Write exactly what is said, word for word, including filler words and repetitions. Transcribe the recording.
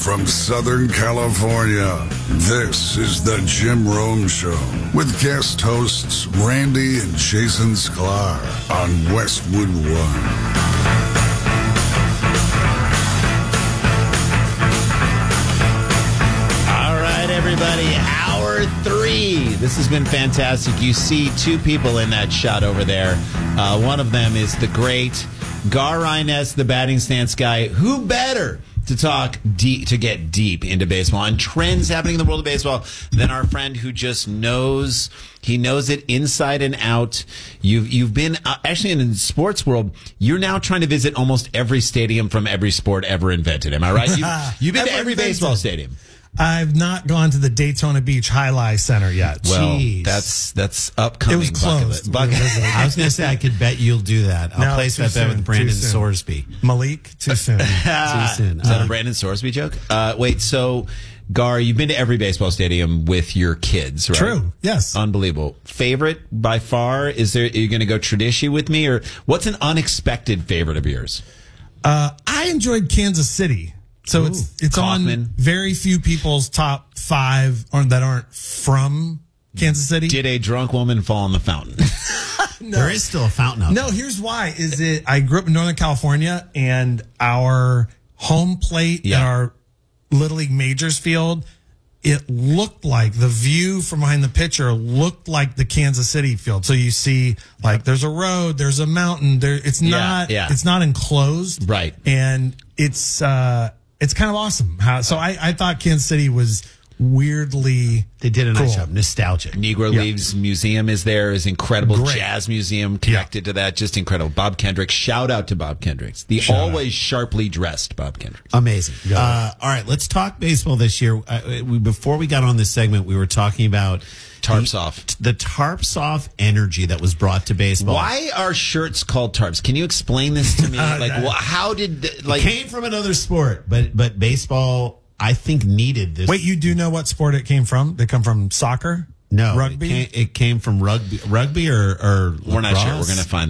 from Southern California, this is the Jim Rome Show with guest hosts Randy and Jason Sklar on Westwood One. All right, everybody, hour three. This has been fantastic. You see two people in that shot over there. Uh, one of them is the great Gar Ryness, the batting stance guy. Who better to talk deep, to get deep into baseball and trends happening in the world of baseball than our friend who just knows, he knows it inside and out. You've, you've been, uh, actually in the sports world, you're now trying to visit almost every stadium from every sport ever invented. Am I right? You, you've been to every baseball stadium. I've not gone to the Daytona Beach Highlight Center yet. Well, Jeez. that's that's upcoming. It was closed. Bucket list. I was going to say, I could bet you'll do that. I'll No, place too that bet soon, with Brandon too soon. Sorsby. Malik, too soon. Too soon. Is that Uh, a Brandon Sorsby joke? Uh, wait, so, Gar, you've been to every baseball stadium with your kids, right? True, yes. Unbelievable. Favorite by far? Is there, are you going to go tradition with me? Or what's an unexpected favorite of yours? Uh, I enjoyed Kansas City. So Ooh, it's it's Kaufman. on very few people's top five or that aren't from Kansas City. Did a drunk woman fall in the fountain? No. There is still a fountain out No, there. here's why. Is it I grew up in Northern California and our home plate Yeah. at our Little League Majors field, it looked like the view from behind the pitcher looked like the Kansas City field. So you see like there's a road, there's a mountain, there it's Yeah, not yeah. it's not enclosed. Right. And it's uh it's kind of awesome. How so I, I thought Kansas City was weirdly They did a nice cool. job. Nostalgic. Negro Yeah. Leaves Museum is there, is incredible. Great. Jazz Museum connected to that, just incredible. Bob Kendrick, shout out to Bob Kendricks, the Shout always sharply dressed Bob Kendricks. Amazing. Uh, all right, let's talk baseball this year. Uh, we, before we got on this segment, we were talking about Tarps the, off. the tarps off energy that was brought to baseball. Why are shirts called tarps? Can you explain this to me? Like, wh- how did It like? came from another sport, but but baseball, I think, needed this. Wait, you do know what sport it came from? They come from soccer? no Rugby? It came, it came from rugby, rugby or or We're not sure. lacrosse? We're going to find